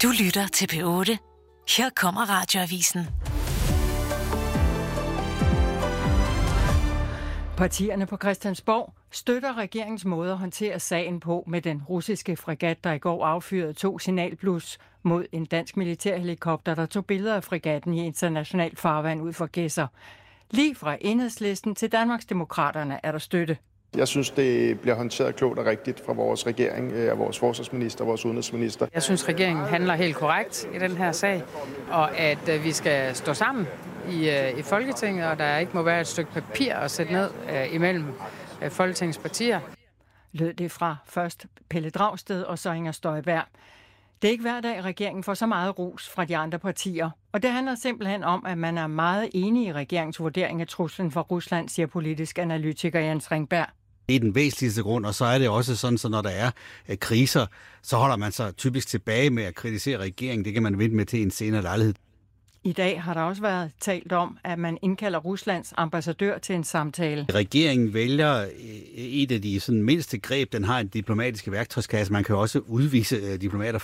Du lytter til P8. Her kommer Radioavisen. Partierne på Christiansborg støtter regeringens måde at håndtere sagen på med den russiske fregat, der i går affyrede 2 signalblus mod en dansk militærhelikopter, der tog billeder af fregatten i internationalt farvand ud for Gedser. Lige fra Enhedslisten til Danmarksdemokraterne er der støtte. Jeg synes, det bliver håndteret klogt og rigtigt fra vores regering, af vores forsvarsminister og vores udenrigsminister. Jeg synes, regeringen handler helt korrekt i den her sag, og at vi skal stå sammen i Folketinget, og der ikke må være et stykke papir at sætte ned imellem Folketingets partier. Lød det fra først Pelle Dragsted og så Inger Støjberg. Det er ikke hver dag, at regeringen får så meget ros fra de andre partier. Og det handler simpelthen om, at man er meget enig i regeringens vurdering af truslen fra Rusland, siger politisk analytiker Jens Ringberg. Det er den væsentligste grund, og så er det også sådan, så når der er kriser, så holder man sig typisk tilbage med at kritisere regeringen. Det kan man vente med til en senere lejlighed. I dag har der også været talt om, at man indkalder Ruslands ambassadør til en samtale. Regeringen vælger et af de mindste greb, den har en diplomatiske værktøjskasse. Man kan også udvise diplomater